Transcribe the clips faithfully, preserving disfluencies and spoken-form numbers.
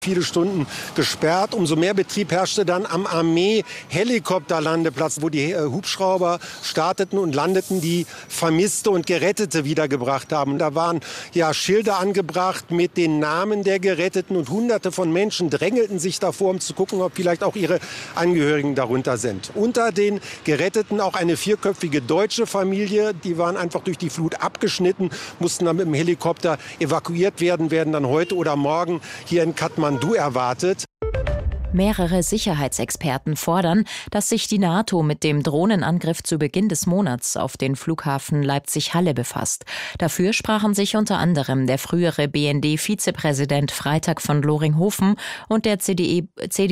Viele Stunden gesperrt. Umso mehr Betrieb herrschte dann am Armee-Helikopterlandeplatz, wo die äh, Hubschrauber starteten und landeten, die Vermisste und Gerettete wiedergebracht haben. Da waren ja Schilder angebracht mit den Namen der Geretteten und Hunderte von Menschen drängelten sich davor, um zu gucken, ob vielleicht auch ihre Angehörigen darunter sind. Unter den Geretteten auch eine vierköpfige deutsche Familie. Die waren einfach durch die Flut abgeschnitten, mussten dann mit dem Helikopter evakuiert werden, werden dann heute oder morgen hier in Kathmandu Du erwartet. Mehrere Sicherheitsexperten fordern, dass sich die NATO mit dem Drohnenangriff zu Beginn des Monats auf den Flughafen Leipzig-Halle befasst. Dafür sprachen sich unter anderem der frühere B N D-Vizepräsident Freytag von Loringhofen und der C D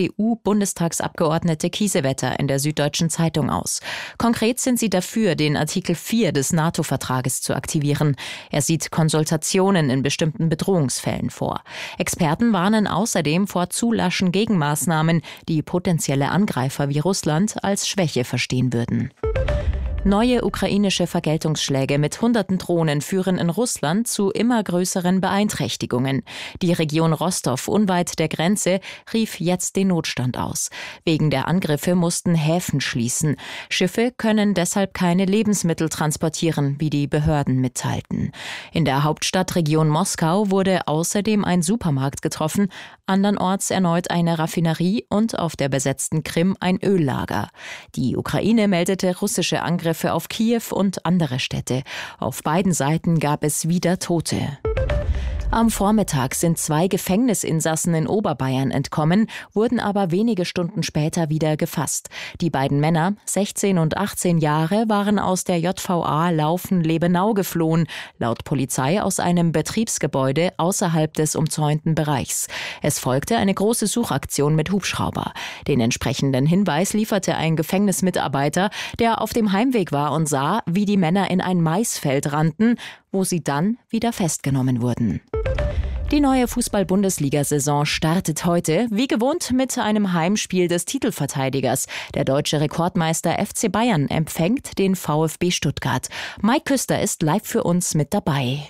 U-Bundestagsabgeordnete Kiesewetter in der Süddeutschen Zeitung aus. Konkret sind sie dafür, den Artikel vier des NATO-Vertrages zu aktivieren. Er sieht Konsultationen in bestimmten Bedrohungsfällen vor. Experten warnen außerdem vor zu laschen Gegenmaßnahmen, die potenzielle Angreifer wie Russland als Schwäche verstehen würden. Neue ukrainische Vergeltungsschläge mit hunderten Drohnen führen in Russland zu immer größeren Beeinträchtigungen. Die Region Rostow unweit der Grenze rief jetzt den Notstand aus. Wegen der Angriffe mussten Häfen schließen. Schiffe können deshalb keine Lebensmittel transportieren, wie die Behörden mitteilten. In der Hauptstadtregion Moskau wurde außerdem ein Supermarkt getroffen, andernorts erneut eine Raffinerie und auf der besetzten Krim ein Öllager. Die Ukraine meldete russische Angriffe auf Kiew und andere Städte. Auf beiden Seiten gab es wieder Tote. Am Vormittag sind zwei Gefängnisinsassen in Oberbayern entkommen, wurden aber wenige Stunden später wieder gefasst. Die beiden Männer, sechzehn und achtzehn Jahre, waren aus der J V A Laufen-Lebenau geflohen, laut Polizei aus einem Betriebsgebäude außerhalb des umzäunten Bereichs. Es folgte eine große Suchaktion mit Hubschrauber. Den entsprechenden Hinweis lieferte ein Gefängnismitarbeiter, der auf dem Heimweg war und sah, wie die Männer in ein Maisfeld rannten, wo sie dann wieder festgenommen wurden. Die neue Fußball-Bundesliga-Saison startet heute, wie gewohnt, mit einem Heimspiel des Titelverteidigers. Der deutsche Rekordmeister F C Bayern empfängt den VfB Stuttgart. Mike Küster ist live für uns mit dabei.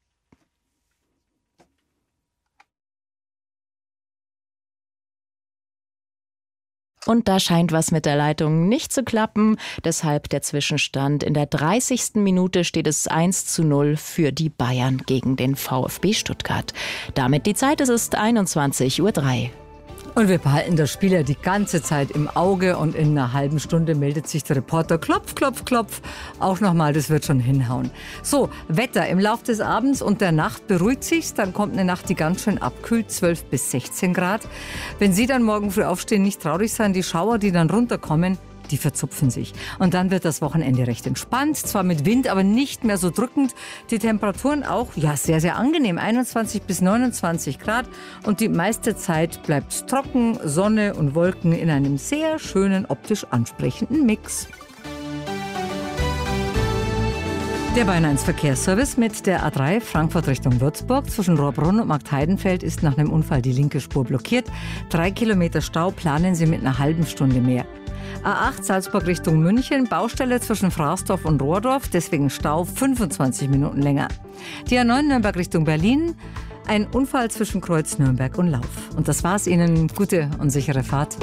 Und da scheint was mit der Leitung nicht zu klappen. Deshalb der Zwischenstand. In der dreißigsten Minute steht es eins zu null für die Bayern gegen den VfB Stuttgart. Damit die Zeit, es ist einundzwanzig Uhr drei. Und wir behalten das Spiel ja die ganze Zeit im Auge und in einer halben Stunde meldet sich der Reporter. Klopf, klopf, klopf. Auch nochmal, das wird schon hinhauen. So, Wetter. Im Laufe des Abends und der Nacht beruhigt sich's. Dann kommt eine Nacht, die ganz schön abkühlt, zwölf bis sechzehn Grad. Wenn Sie dann morgen früh aufstehen, nicht traurig sein. Die Schauer, die dann runterkommen, die verzupfen sich. Und dann wird das Wochenende recht entspannt, zwar mit Wind, aber nicht mehr so drückend. Die Temperaturen auch, ja, sehr, sehr angenehm, einundzwanzig bis neunundzwanzig Grad. Und die meiste Zeit bleibt trocken, Sonne und Wolken in einem sehr schönen, optisch ansprechenden Mix. Der Bayern eins Verkehrsservice mit der A drei Frankfurt Richtung Würzburg. Zwischen Rohrbrunn und Marktheidenfeld ist nach einem Unfall die linke Spur blockiert. Drei Kilometer Stau planen Sie mit einer halben Stunde mehr. A acht Salzburg Richtung München, Baustelle zwischen Fraßdorf und Rohrdorf, deswegen Stau fünfundzwanzig Minuten länger. Die A neun Nürnberg Richtung Berlin, ein Unfall zwischen Kreuz Nürnberg und Lauf. Und das war's Ihnen, gute und sichere Fahrt.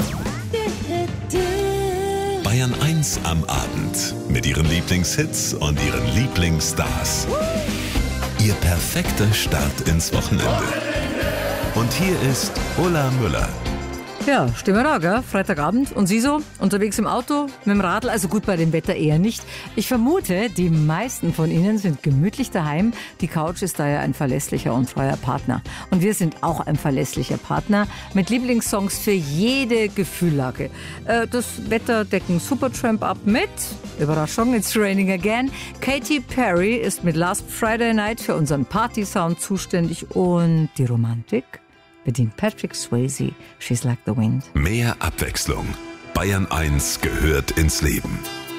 Bayern eins am Abend mit ihren Lieblingshits und ihren Lieblingsstars. Ihr perfekter Start ins Wochenende. Und hier ist Ulla Müller. Ja, stehen wir da, gell? Freitagabend. Und Sie so? Unterwegs im Auto? Mit dem Radl? Also gut, bei dem Wetter eher nicht. Ich vermute, die meisten von Ihnen sind gemütlich daheim. Die Couch ist da ja ein verlässlicher und treuer Partner. Und wir sind auch ein verlässlicher Partner mit Lieblingssongs für jede Gefühllage. Äh, das Wetter decken Supertramp ab mit, Überraschung, It's Raining Again. Katy Perry ist mit Last Friday Night für unseren Party-Sound zuständig. Und die Romantik bedient Patrick Swayze, She's Like the Wind. Mehr Abwechslung. Bayern eins gehört ins Leben.